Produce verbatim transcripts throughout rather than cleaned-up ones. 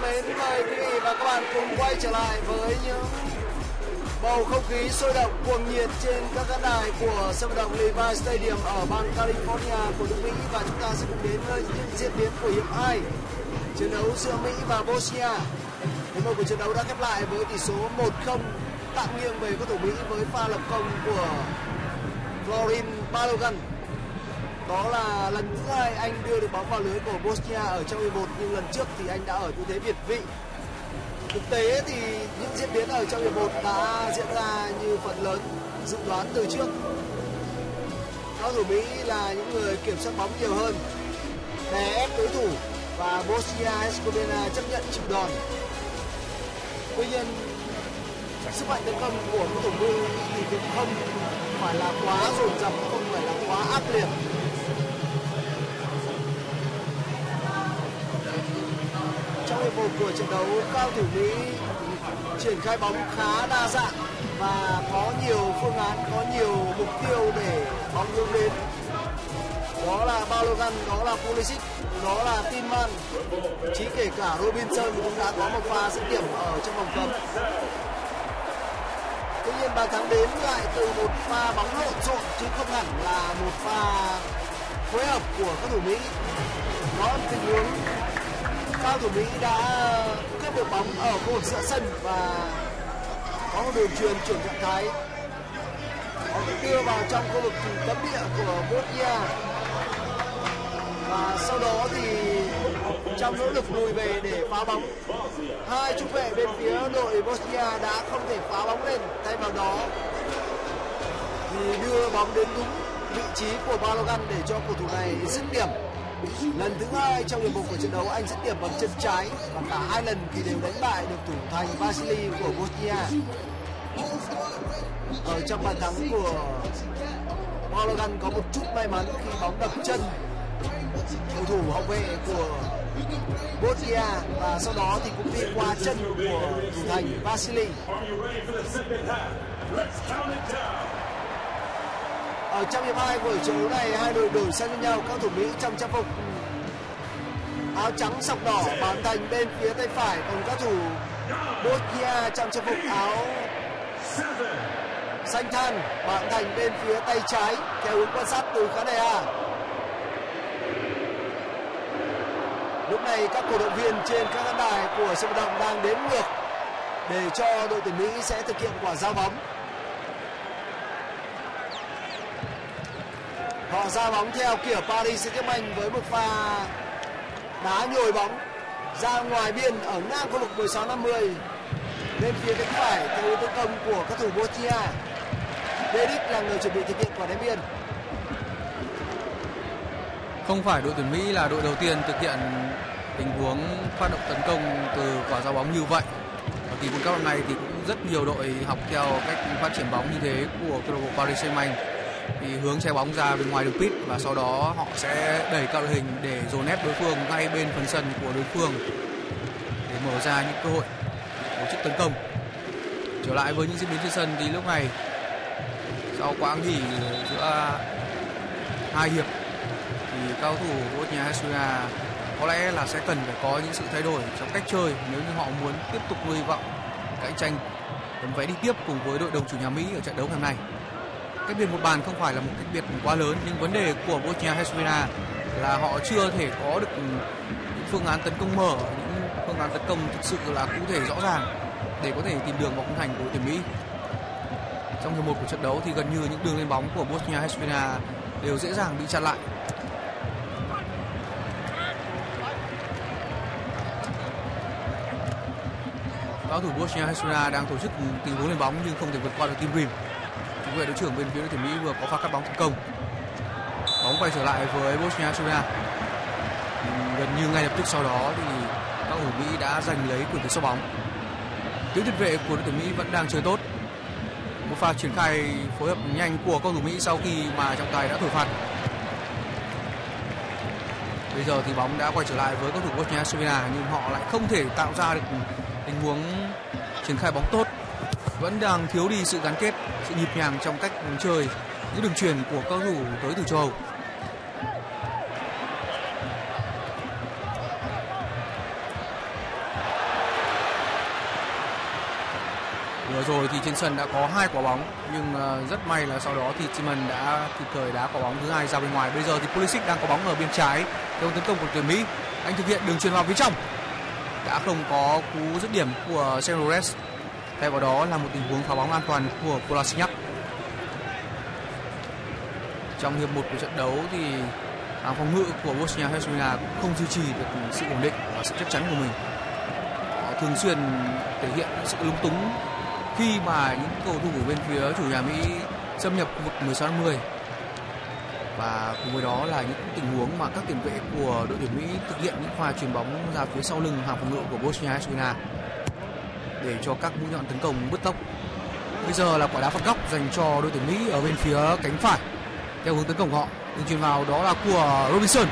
thân mến, mời quý vị và các bạn cùng quay trở lại với những bầu không khí sôi động cuồng nhiệt trên các khán đài của sân vận động Levi's Stadium ở bang California của nước Mỹ, và chúng ta sẽ cùng đến với những diễn biến của hiệp hai trận đấu giữa Mỹ và Bosnia. Hiệp một của trận đấu đã khép lại với tỷ số một không tạm nghiêng về cầu thủ Mỹ với pha lập công của Florin Balogun. Đó là lần thứ hai anh đưa được bóng vào lưới của Bosnia ở trong hiệp một, nhưng lần trước thì anh đã ở tư thế việt vị. Thực tế thì những diễn biến ở trong hiệp một đã diễn ra như phần lớn dự đoán từ trước. Cầu thủ Mỹ là những người kiểm soát bóng nhiều hơn, đè ép đối thủ, và Bosnia-Herzegovina chấp nhận chịu đòn. Tuy nhiên, sức mạnh tấn công của cầu thủ Mỹ thì cũng không phải là quá dồn dập, không phải là quá ác liệt. Trong hiệp một của trận đấu, cao thủ Mỹ triển khai bóng khá đa dạng và có nhiều phương án, có nhiều mục tiêu để bóng hướng đến. Đó là Balogun, đó là Pulisic, đó là Tillman, chí kể cả Robinson cũng đã có một pha dứt điểm ở trong vòng cấm. Tuy nhiên bàn thắng đến lại từ một pha bóng lộn xộn chứ không hẳn là một pha phối hợp của các thủ Mỹ. Đó là tình huống cao thủ Mỹ đã cướp được bóng ở khu vực giữa sân và có một đường truyền chuyển trạng thái, bóng đưa vào trong khu vực cấm địa của Bosnia, và sau đó thì trong nỗ lực lùi về để phá bóng, hai trung vệ bên phía đội Bosnia đã không thể phá bóng lên. Thay vào đó thì đưa bóng đến đúng vị trí của Balogun để cho cầu thủ này dứt điểm. Lần thứ hai trong hiệp một của trận đấu, anh dứt điểm bằng chân trái, và cả hai lần thì đều đánh bại được thủ thành Vasily của Bosnia. Ở trong bàn thắng của Balogun có một chút may mắn khi bóng đập chân cầu thủ hậu vệ của Bosnia, và sau đó thì cũng đi qua chân của thủ thành Vasily. Ở trong hiệp hai của trận đấu này, hai đội đổi sang cho nhau. Các thủ Mỹ trong trang phục áo trắng sọc đỏ bán thành bên phía tay phải, còn các thủ Bosnia trong trang phục áo xanh than bán thành bên phía tay trái theo hướng quan sát từ khán đài A. Lúc này các cổ động viên trên các khán đài của sân vận động đang đếm ngược để cho đội tuyển Mỹ sẽ thực hiện quả giao bóng. Họ ra bóng theo kiểu Paris Saint-Germain với một pha đá nhồi bóng ra ngoài biên ở ngang khu vực mười sáu năm mươi bên phía cánh phải theo hướng tấn công của các thủ Bosnia. Dedic là người chuẩn bị thực hiện quả ném biên. Không phải đội tuyển Mỹ là đội đầu tiên thực hiện tình huống phát động tấn công từ quả giao bóng như vậy. Ở kỳ World Cup năm nay thì cũng rất nhiều đội học theo cách phát triển bóng như thế của câu lạc bộ Paris Saint-Germain. Thì hướng xe bóng ra bên ngoài đường pit và sau đó họ sẽ đẩy cao đội hình để dồn ép đối phương ngay bên phần sân của đối phương để mở ra những cơ hội tổ chức tấn công. Trở lại với những diễn biến trên sân thì lúc này sau quãng nghỉ giữa hai hiệp thì cao thủ Bosnia-Herzegovina có lẽ là sẽ cần phải có những sự thay đổi trong cách chơi nếu như họ muốn tiếp tục nuôi hy vọng cạnh tranh tấm vé đi tiếp cùng với đội đồng chủ nhà Mỹ ở trận đấu hôm nay. Cách biệt một bàn không phải là một cách biệt quá lớn, nhưng vấn đề của Bosnia-Herzegovina là họ chưa thể có được những phương án tấn công mở, những phương án tấn công thực sự là cụ thể rõ ràng để có thể tìm đường vào khung thành của đội tuyển Mỹ. Trong hiệp một của trận đấu thì gần như những đường lên bóng của Bosnia-Herzegovina đều dễ dàng bị chặn lại. Cầu thủ Bosnia-Herzegovina đang tổ chức tình huống lên bóng nhưng không thể vượt qua được Tim Ream. Trung vệ đối trưởng bên phía đội tuyển Mỹ vừa có pha cắt bóng thành công. Bóng quay trở lại với Bosnia-Herzegovina. Gần như ngay lập tức sau đó thì các cầu thủ Mỹ đã giành lấy quyền kiểm soát bóng. Tuyến tiền vệ của đội tuyển Mỹ vẫn đang chơi tốt. Một pha triển khai phối hợp nhanh của cầu thủ Mỹ sau khi mà trọng tài đã thổi phạt. Bây giờ thì bóng đã quay trở lại với cầu thủ Bosnia-Herzegovina nhưng họ lại không thể tạo ra được tình huống triển khai bóng tốt. Vẫn đang thiếu đi sự gắn kết, sự nhịp nhàng trong cách chơi, những đường truyền của cầu thủ tới từ châu Âu. Vừa rồi thì trên sân đã có hai quả bóng, nhưng rất may là sau đó thì Simon đã kịp thời đá quả bóng thứ hai ra bên ngoài. Bây giờ thì Pulisic đang có bóng ở bên trái theo tấn công của tuyển Mỹ. Anh thực hiện đường chuyền vào phía trong, đã không có cú dứt điểm của Sergio. Thay vào đó là một tình huống phá bóng an toàn của Kolasinac. Trong hiệp một của trận đấu thì hàng phòng ngự của Bosnia-Herzegovina cũng không duy trì được sự ổn định và sự chắc chắn của mình. Họ thường xuyên thể hiện sự lúng túng khi mà những cầu thủ bên phía chủ nhà Mỹ xâm nhập khu vực mười sáu năm mươi. Và cùng với đó là những tình huống mà các tiền vệ của đội tuyển Mỹ thực hiện những pha chuyền bóng ra phía sau lưng hàng phòng ngự của Bosnia-Herzegovina để cho các mũi nhọn tấn công bứt tốc. Bây giờ là quả đá phạt góc dành cho đội tuyển Mỹ ở bên phía cánh phải theo hướng tấn công của họ. Đường chuyền vào đó là của Robinson.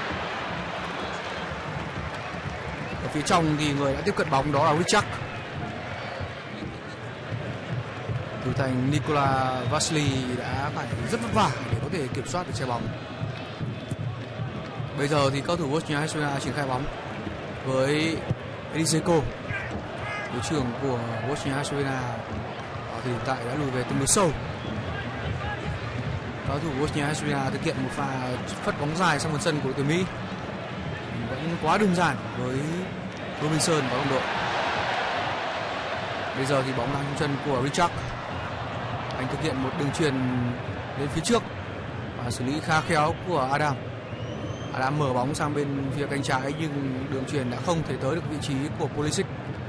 Ở phía trong thì người đã tiếp cận bóng đó là Richard. Thủ thành Nikola Vasily đã phải rất vất vả để có thể kiểm soát được trái bóng. Bây giờ thì cầu thủ Bosnia-Herzegovina triển khai bóng với Edin Dzeko, đội trưởng của Bosnia-Herzegovina thì hiện tại đã lùi về tương đối sâu. Cầu thủ Bosnia-Herzegovina thực hiện một pha phất bóng dài sang phần sân của đội tuyển Mỹ vẫn quá đơn giản với Robinson và đồng đội. Bây giờ thì bóng đang trong chân của Richard. Anh thực hiện một đường chuyền đến phía trước và xử lý khá khéo của Adam. Adam mở bóng sang bên phía cánh trái nhưng đường chuyền đã không thể tới được vị trí của Pulisic.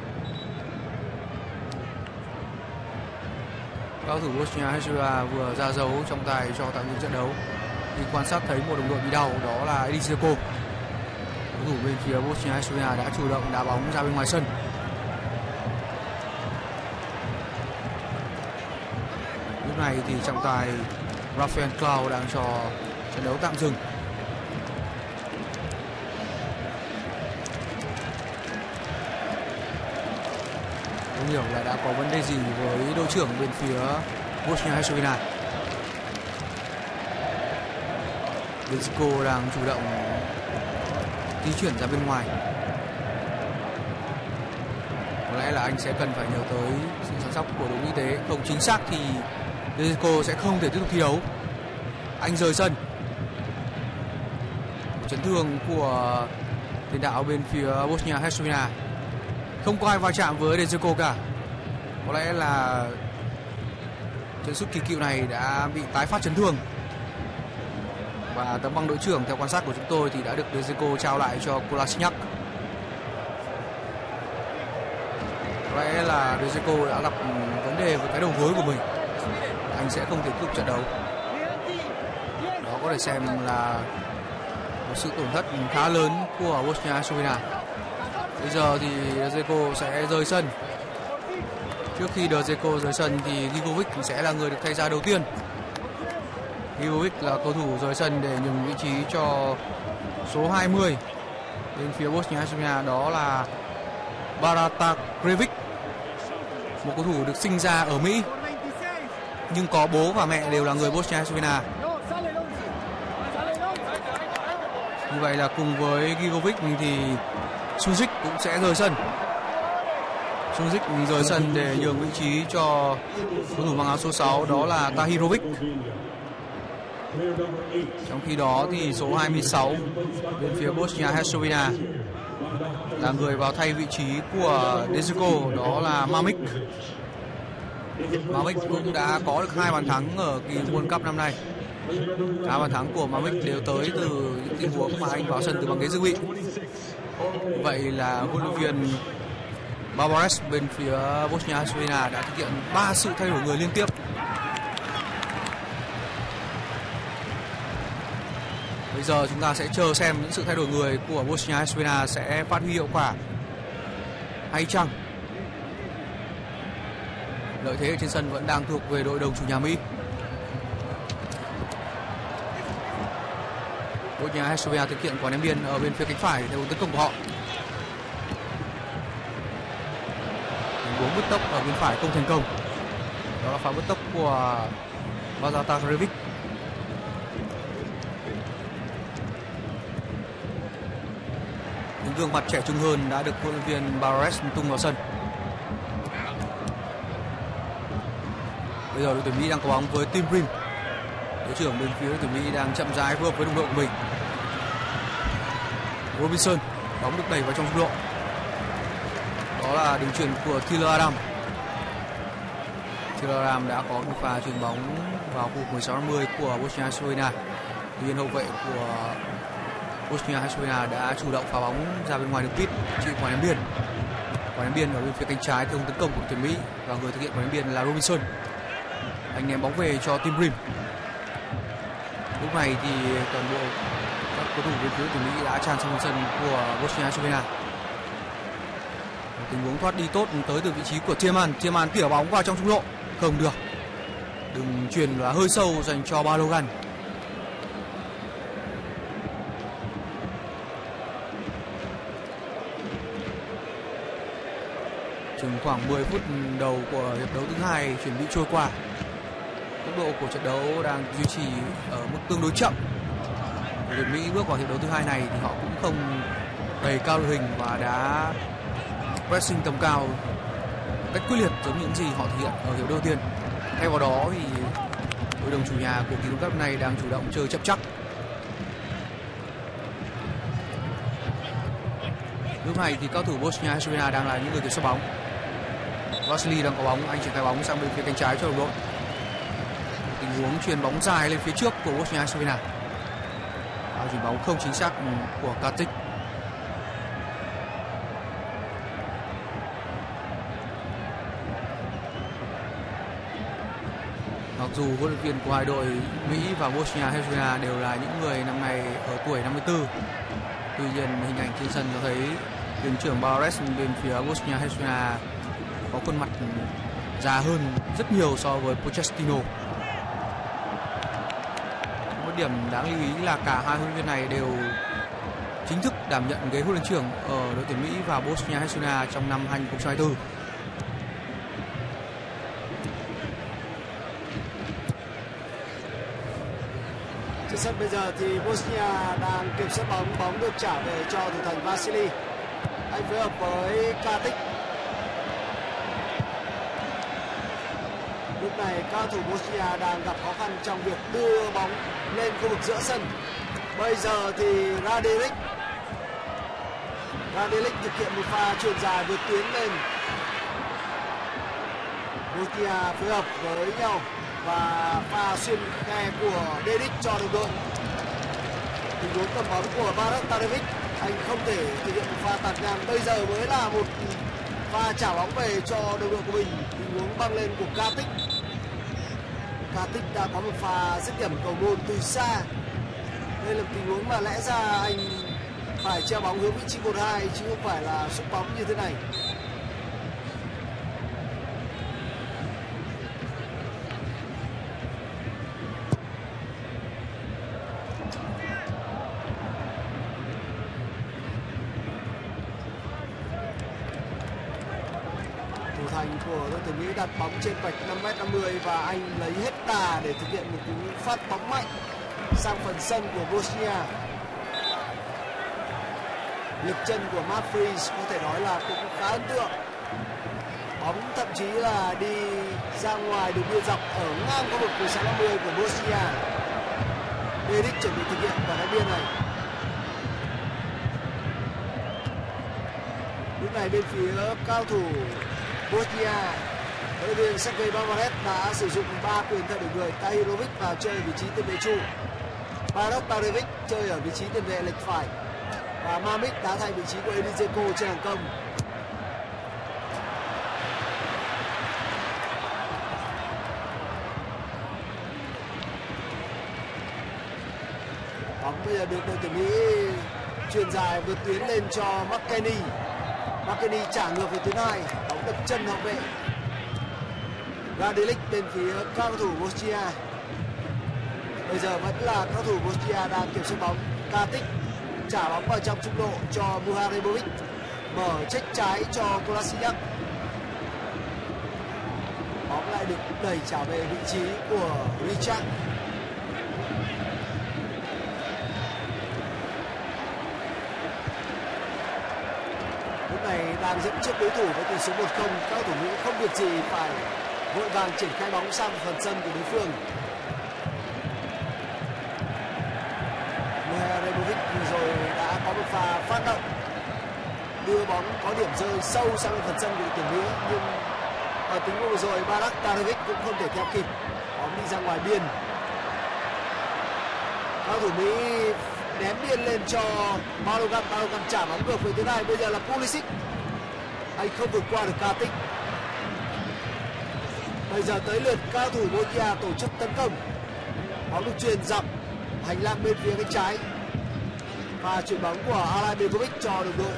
Cầu thủ Bosnia-Herzegovina vừa ra dấu trọng tài cho tạm dừng trận đấu thì quan sát thấy một đồng đội bị đau, đó là Edin Dzeko. Cầu thủ bên phía Bosnia-Herzegovina đã chủ động đá bóng ra bên ngoài sân. Lúc này thì trọng tài Rafael Clau đang cho trận đấu tạm dừng. Không hiểu là đã có vấn đề gì với đội trưởng bên phía Bosnia-Herzegovina. Dzeko đang chủ động di chuyển ra bên ngoài. Có lẽ là anh sẽ cần phải nhớ tới sự chăm sóc của đội y tế. Không chính xác thì Dzeko sẽ không thể tiếp tục thi đấu. Anh rời sân. Chấn thương của tiền đạo bên phía Bosnia-Herzegovina. Không có ai va chạm với Dzeko cả. Có lẽ là chân sút kỳ cựu này đã bị tái phát chấn thương. Và tấm bằng đội trưởng theo quan sát của chúng tôi thì đã được Dzeko trao lại cho Kolasinac. Có lẽ là Dzeko đã gặp vấn đề với cái đầu gối của mình. Anh sẽ không thể tiếp tục trận đấu. Đó có thể xem là một sự tổn thất khá lớn của Bosnia-Herzegovina. Bây giờ thì Dzeko sẽ rời sân. Trước khi Dzeko rời sân thì Gigovic sẽ là người được thay ra đầu tiên. Gigovic là cầu thủ rời sân để nhường vị trí cho số hai mươi bên phía Bosnia-Herzegovina, đó là Barata Krevic, một cầu thủ được sinh ra ở Mỹ nhưng có bố và mẹ đều là người Bosnia-Herzegovina. Như vậy là cùng với Gigovic thì Sujic cũng sẽ rời sân. Sujic rời sân để nhường vị trí cho cầu thủ mang áo số sáu, đó là Tahirovic. Trong khi đó thì số hai mươi sáu bên phía Bosnia-Herzegovina là người vào thay vị trí của Dzeko, đó là Mamic. Mamic cũng đã có được hai bàn thắng ở kỳ World Cup năm nay. Cả bàn thắng của Mamic đều tới từ những tình huống mà anh vào sân từ băng ghế dự bị. Vậy là huấn luyện viên Barbares bên phía Bosnia-Herzegovina đã thực hiện ba sự thay đổi người liên tiếp. Bây giờ chúng ta sẽ chờ xem những sự thay đổi người của Bosnia-Herzegovina sẽ phát huy hiệu quả hay chăng. Lợi thế trên sân vẫn đang thuộc về đội đồng chủ nhà Mỹ. Bosnia-Herzegovina thực hiện quả ném biên ở bên phía cánh phải theo tấn công của họ. Tình huống bứt tốc ở bên phải không thành công. Đó là pha bứt tốc của Barata Krevic. Những gương mặt trẻ trung hơn đã được huấn luyện viên Barbares tung vào sân. Bây giờ đội tuyển Mỹ đang có bóng với Tim Brim. Đội trưởng bên phía đội tuyển Mỹ đang chậm rãi phối hợp với đồng đội của mình. Robinson, bóng được đẩy vào trong trung lộ. Đó là đường chuyền của Tyler Adams. Tyler Adams đã có một pha chuyền bóng vào khu mười sáu mươi của Bosnia-Herzegovina. Tuy nhiên hậu vệ của Bosnia-Herzegovina đã chủ động phá bóng ra bên ngoài đường pit, chịu quả ném biên. Quả ném biên ở bên phía cánh trái theo hướng tấn công của tuyển Mỹ và người thực hiện quả ném biên là Robinson. Anh ném bóng về cho Tim Brim. Lúc này thì toàn bộ các cầu thủ bên phía tuyển Mỹ đã tràn sang sân của Bosnia-Herzegovina. Tình huống thoát đi tốt tới từ vị trí của Tiemann. Tiemann tỉa bóng vào trong trung lộ, không được. Đường chuyền là hơi sâu dành cho Balogan. Chừng khoảng mười phút đầu của hiệp đấu thứ hai chuẩn bị trôi qua. Tốc độ của trận đấu đang duy trì ở mức tương đối chậm. Đội tuyển Mỹ bước vào hiệp đấu thứ hai này thì họ cũng không đẩy cao đội hình và đá pressing tầm cao cách quyết liệt giống những gì họ thực hiện ở hiệp đầu tiên. Thay vào đó thì đội đồng chủ nhà của kỳ World Cup này đang chủ động chơi chấp chắc. Lúc này thì cao thủ Bosnia-Herzegovina đang là những người kiểm soát bóng. Vasily đang có bóng, anh triển khai bóng sang bên phía cánh trái cho đồng đội. Tình huống chuyền bóng dài lên phía trước của Bosnia-Herzegovina. Chuyền bóng không chính xác của Katic. Mặc dù huấn luyện viên của hai đội Mỹ và Bosnia-Herzegovina đều là những người năm nay ở tuổi năm mươi tư, tuy nhiên hình ảnh trên sân cho thấy thuyền trưởng Barres bên phía Bosnia-Herzegovina có khuôn mặt già hơn rất nhiều so với Pochettino. Một điểm đáng lưu ý là cả hai huấn luyện viên này đều chính thức đảm nhận ghế huấn luyện trưởng ở đội tuyển Mỹ và Bosnia-Herzegovina trong năm hai không hai tư. Trên sân bây giờ thì Bosnia đang kiểm soát bóng, bóng được trả về cho thủ thành Vasily. Anh phối hợp với Katic. Lúc này cao thủ Bosnia đang gặp khó khăn trong việc đưa bóng lên khu vực giữa sân. Bây giờ thì Radilic Radilic thực hiện một pha chuyền dài vượt tuyến lên. Bosnia phối hợp với nhau và pha xuyên khe của Dedic cho đồng đội. Tình huống cầm bóng của Barat Tarevic, anh không thể thực hiện một pha tạt ngang. Bây giờ mới là một pha trả bóng về cho đồng đội của mình. Tình huống băng lên của Katic. Katic đã có một pha dứt điểm cầu môn từ xa. Đây là tình huống mà lẽ ra anh phải treo bóng hướng vị trí một hai chứ không phải là sút bóng như thế này. Thủ thành của đội tuyển Mỹ đặt bóng trên vạch năm mét năm mươi và anh lấy hết tà để thực hiện một cú phát bóng mạnh sang phần sân của Bosnia. Lực chân của Matt Freese có thể nói là cũng khá ấn tượng. Bóng thậm chí là đi ra ngoài đường biên dọc ở ngang khu vực mười sáu năm mươi của Bosnia. Dedic chuẩn bị thực hiện quả đá biên này. Lúc này bên phía cao thủ Bosnia, huấn luyện viên Sergei Barbares đã sử dụng ba quyền thay đổi người. Tahirovic vào chơi vị trí tiền vệ trụ, Barat Tarevic chơi ở vị trí tiền vệ lệch phải và Mamic đá thành vị trí của Eliseko trên hàng công. Bóng bây giờ được đội tuyển Mỹ chuyền dài vượt tuyến lên cho McKennie. McKennie trả ngược về tuyến hai, bóng đập chân hậu vệ. Radilic bên phía cao thủ Bosnia. Bây giờ vẫn là cao thủ Bosnia đang kiểm soát bóng. Katic trả bóng vào trong trung lộ cho Muharebovic, mở check trái cho Kolasinac. Bóng lại được đẩy trả về vị trí của Richard. Lúc này đang dẫn trước đối thủ với tỷ số một không. Cao thủ Mỹ không việc gì phải vội vàng triển khai bóng sang phần sân của đối phương. Mihailovic vừa rồi đã có một pha phát động đưa bóng có điểm rơi sâu sang phần sân của đội tuyển Mỹ, nhưng ở tình huống vừa rồi Barak Tarevic cũng không thể theo kịp, bóng đi ra ngoài biên. Cầu thủ Mỹ ném biên lên cho Balogun, Balogun trả bóng ngược về thế này, bây giờ là Pulisic, anh không vượt qua được Katic. Bây giờ tới lượt cao thủ Bosnia tổ chức tấn công, bóng được chuyền dọc hành lang bên phía cánh trái và chuyền bóng của Alain Begovic cho đồng đội.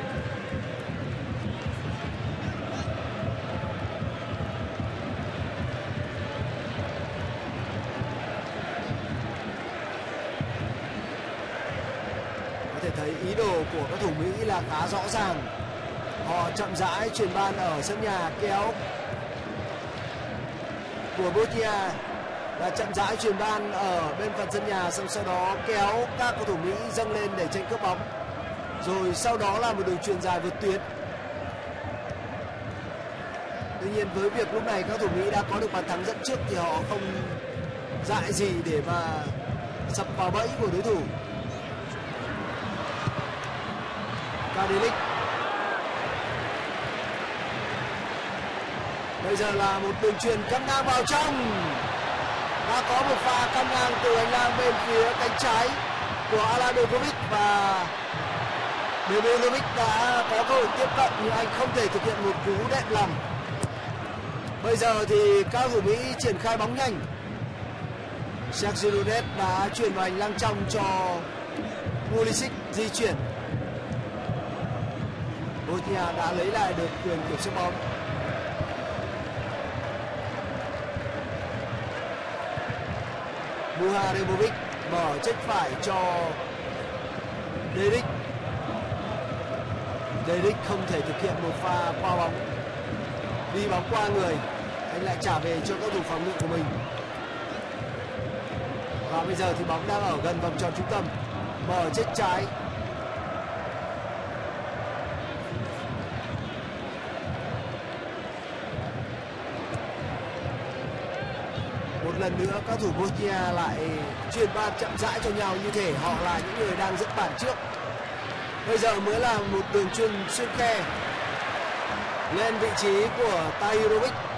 Có thể thấy ý đồ của các thủ Mỹ là khá rõ ràng, họ chậm rãi chuyền ban ở sân nhà, kéo của Bosnia là chậm rãi chuyền ban ở bên phần sân nhà, xong sau đó kéo các cầu thủ Mỹ dâng lên để tranh cướp bóng, rồi sau đó là một đường chuyền dài vượt tuyến. Tuy nhiên với việc lúc này các thủ Mỹ đã có được bàn thắng dẫn trước thì họ không dại gì để mà sập vào bẫy của đối thủ. Kadilic, bây giờ là một đường chuyền cắt ngang vào trong, đã có một pha cắt ngang từ hành lang bên phía cánh trái của Alain Begovic và Begovic đã có cơ hội tiếp cận nhưng anh không thể thực hiện một cú đệm lòng. Bây giờ thì các thủ Mỹ triển khai bóng nhanh, Sergio Lunet đã chuyển vào hành lang trong cho Pulisic di chuyển. Bosnia đã lấy lại được quyền kiểm soát bóng. Muharemovic mở check phải cho Dedic. Dedic không thể thực hiện một pha qua bóng, đi bóng qua người, anh lại trả về cho các thủ phòng ngự của mình. Và bây giờ thì bóng đang ở gần vòng tròn trung tâm, mở check trái. Một lần nữa các thủ Bosnia lại chuyền ban chậm rãi cho nhau, như thể họ là những người đang dẫn bàn trước. Bây giờ mới là một đường chuyền xuyên khe lên vị trí của Tahirovic.